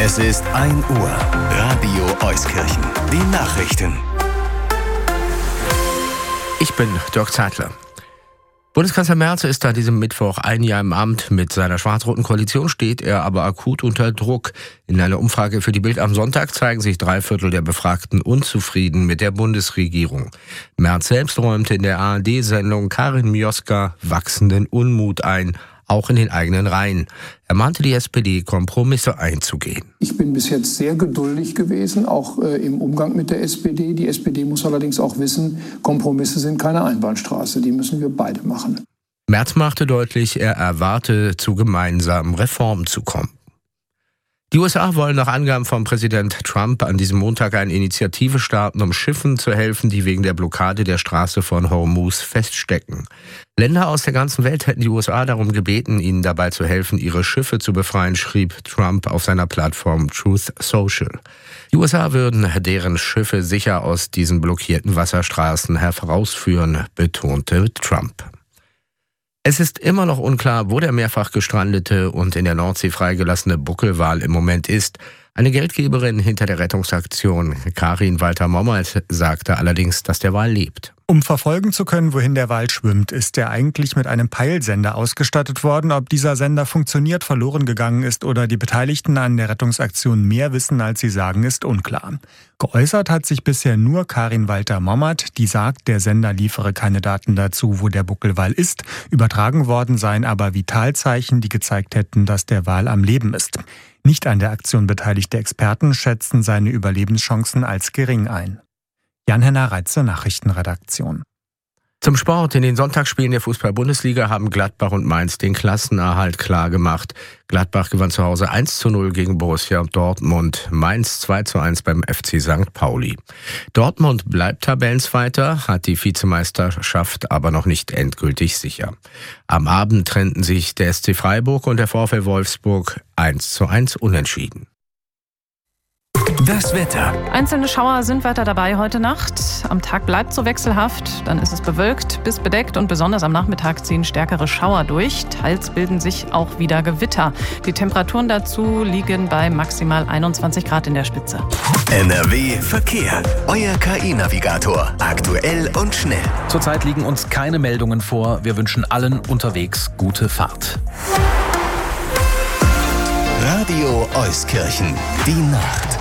Es ist 1 Uhr. Radio Euskirchen. Die Nachrichten. Ich bin Dirk Zeitler. Bundeskanzler Merz ist an diesem Mittwoch ein Jahr im Amt. Mit seiner schwarz-roten Koalition steht er aber akut unter Druck. In einer Umfrage für die Bild am Sonntag zeigen sich 3/4 der Befragten unzufrieden mit der Bundesregierung. Merz selbst räumte in der ARD-Sendung Karin Mioska wachsenden Unmut ein, auch in den eigenen Reihen. Er mahnte die SPD, Kompromisse einzugehen. Ich bin bis jetzt sehr geduldig gewesen, auch im Umgang mit der SPD. Die SPD muss allerdings auch wissen, Kompromisse sind keine Einbahnstraße, die müssen wir beide machen. Merz machte deutlich, er erwarte, zu gemeinsamen Reformen zu kommen. Die USA wollen nach Angaben von Präsident Trump an diesem Montag eine Initiative starten, um Schiffen zu helfen, die wegen der Blockade der Straße von Hormuz feststecken. Länder aus der ganzen Welt hätten die USA darum gebeten, ihnen dabei zu helfen, ihre Schiffe zu befreien, schrieb Trump auf seiner Plattform Truth Social. Die USA würden deren Schiffe sicher aus diesen blockierten Wasserstraßen herausführen, betonte Trump. Es ist immer noch unklar, wo der mehrfach gestrandete und in der Nordsee freigelassene Buckelwal im Moment ist. Eine Geldgeberin hinter der Rettungsaktion, Karin Walter-Mommert, sagte allerdings, dass der Wal lebt. Um verfolgen zu können, wohin der Wal schwimmt, ist er eigentlich mit einem Peilsender ausgestattet worden. Ob dieser Sender funktioniert, verloren gegangen ist oder die Beteiligten an der Rettungsaktion mehr wissen, als sie sagen, ist unklar. Geäußert hat sich bisher nur Karin Walter-Mommert, die sagt, der Sender liefere keine Daten dazu, wo der Buckelwal ist. Übertragen worden seien aber Vitalzeichen, die gezeigt hätten, dass der Wal am Leben ist. Nicht an der Aktion beteiligte Experten schätzen seine Überlebenschancen als gering ein. Jan-Henner Reitze, Nachrichtenredaktion. Zum Sport. In den Sonntagsspielen der Fußball-Bundesliga haben Gladbach und Mainz den Klassenerhalt klargemacht. Gladbach gewann zu Hause 1:0 gegen Borussia Dortmund. Mainz 2:1 beim FC St. Pauli. Dortmund bleibt Tabellenzweiter, hat die Vizemeisterschaft aber noch nicht endgültig sicher. Am Abend trennten sich der SC Freiburg und der VfL Wolfsburg 1:1 unentschieden. Das Wetter. Einzelne Schauer sind weiter dabei heute Nacht. Am Tag bleibt so wechselhaft, dann ist es bewölkt bis bedeckt und besonders am Nachmittag ziehen stärkere Schauer durch. Teils bilden sich auch wieder Gewitter. Die Temperaturen dazu liegen bei maximal 21 Grad in der Spitze. NRW Verkehr. Euer KI-Navigator. Aktuell und schnell. Zurzeit liegen uns keine Meldungen vor. Wir wünschen allen unterwegs gute Fahrt. Radio Euskirchen. Die Nacht.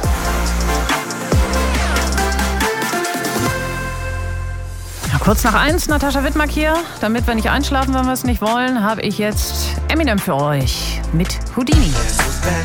Kurz nach 1, Natascha Wittmark hier. Damit wir nicht einschlafen, wenn wir es nicht wollen, habe ich jetzt Eminem für euch mit Houdini.